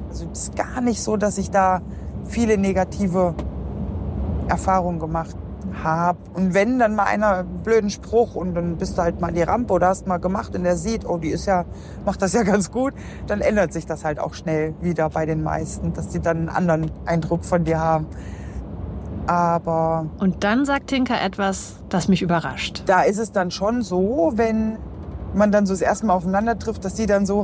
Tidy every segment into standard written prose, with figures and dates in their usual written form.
Also es ist gar nicht so, dass ich da viele negative Erfahrungen gemacht habe. Und wenn dann mal einer einen blöden Spruch und dann bist du halt mal an die Rampe oder hast mal gemacht und der sieht, oh, macht das ja ganz gut, dann ändert sich das halt auch schnell wieder bei den meisten, dass die dann einen anderen Eindruck von dir haben. Aber und dann sagt Tinka etwas, das mich überrascht. Da ist es dann schon so, wenn man dann so das erste Mal aufeinander trifft, dass die dann so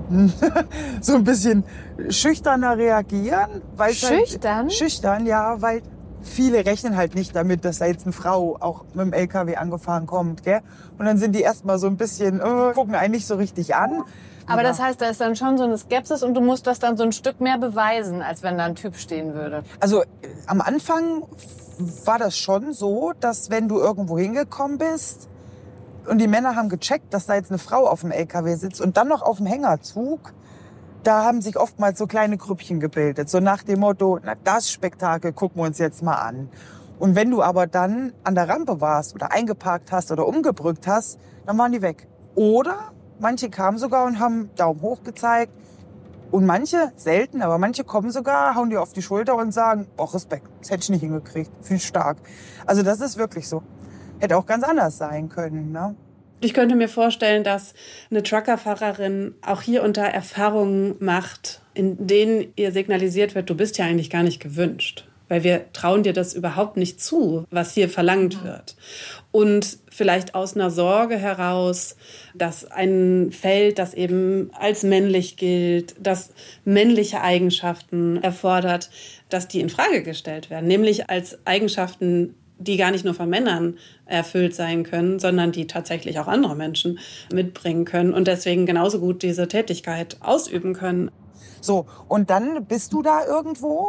so ein bisschen schüchterner reagieren. Schüchtern? Schüchtern, ja, weil viele rechnen halt nicht damit, dass da jetzt eine Frau auch mit dem LKW angefahren kommt, gell? Und dann sind die erstmal so ein bisschen, gucken einen nicht so richtig an. Aber das heißt, da ist dann schon so eine Skepsis und du musst das dann so ein Stück mehr beweisen, als wenn da ein Typ stehen würde. Also am Anfang war das schon so, dass wenn du irgendwo hingekommen bist und die Männer haben gecheckt, dass da jetzt eine Frau auf dem LKW sitzt und dann noch auf dem Hängerzug, da haben sich oftmals so kleine Grüppchen gebildet. So nach dem Motto, na, das Spektakel gucken wir uns jetzt mal an. Und wenn du aber dann an der Rampe warst oder eingeparkt hast oder umgebrückt hast, dann waren die weg. Oder manche kamen sogar und haben Daumen hoch gezeigt. Und manche, selten, aber manche kommen sogar, hauen dir auf die Schulter und sagen, boah, Respekt, das hätte ich nicht hingekriegt, finde ich stark. Also das ist wirklich so. Hätte auch ganz anders sein können, ne? Ich könnte mir vorstellen, dass eine Truckerfahrerin auch hier und da Erfahrungen macht, in denen ihr signalisiert wird, du bist ja eigentlich gar nicht gewünscht. Weil wir trauen dir das überhaupt nicht zu, was hier verlangt wird. Und vielleicht aus einer Sorge heraus, dass ein Feld, das eben als männlich gilt, das männliche Eigenschaften erfordert, dass die in Frage gestellt werden. Nämlich als Eigenschaften, die gar nicht nur von Männern erfüllt sein können, sondern die tatsächlich auch andere Menschen mitbringen können und deswegen genauso gut diese Tätigkeit ausüben können. So, und dann bist du da irgendwo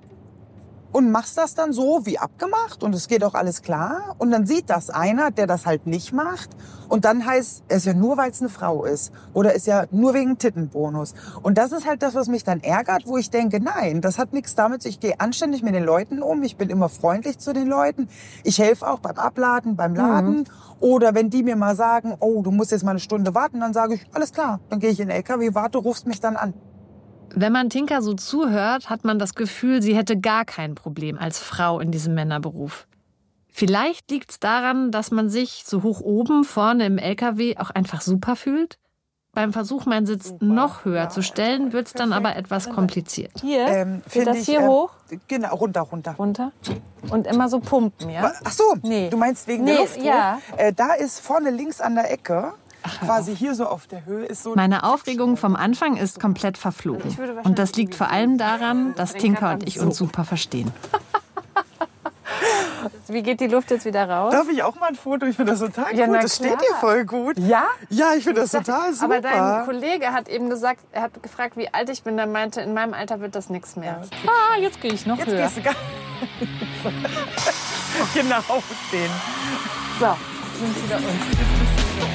und machst das dann so wie abgemacht und es geht auch alles klar. Und dann sieht das einer, der das halt nicht macht. Und dann heißt es ja nur, weil es eine Frau ist. Oder ist ja nur wegen Tittenbonus. Und das ist halt das, was mich dann ärgert, wo ich denke, nein, das hat nichts damit. Ich gehe anständig mit den Leuten um. Ich bin immer freundlich zu den Leuten. Ich helfe auch beim Abladen, beim Laden. Oder wenn die mir mal sagen, oh, du musst jetzt mal eine Stunde warten, dann sage ich, alles klar. Dann gehe ich in den LKW, warte, rufst mich dann an. Wenn man Tinka so zuhört, hat man das Gefühl, sie hätte gar kein Problem als Frau in diesem Männerberuf. Vielleicht liegt es daran, dass man sich so hoch oben vorne im LKW auch einfach super fühlt. Beim Versuch, meinen Sitz noch höher zu stellen, wird es dann aber etwas kompliziert. Hier? Geht das hier hoch? Genau, runter. Runter? Und immer so pumpen, ja? Ach so, nee. Du meinst wegen der Luft? Ja. Da ist vorne links an der Ecke, quasi hier so auf der Höhe, ist so... Meine Aufregung vom Anfang ist komplett verflogen. Und das liegt vor allem daran, dass Tinka und ich uns super verstehen. Wie geht die Luft jetzt wieder raus? Darf ich auch mal ein Foto? Ich finde das total gut. Das steht dir voll gut. Ja? Ja, ich finde das total super. Aber dein Kollege hat eben gesagt, er hat gefragt, wie alt ich bin. Der meinte, in meinem Alter wird das nichts mehr. Ja, okay. Jetzt gehe ich noch höher. Jetzt gehst du genau den. So, jetzt sind wir wieder uns.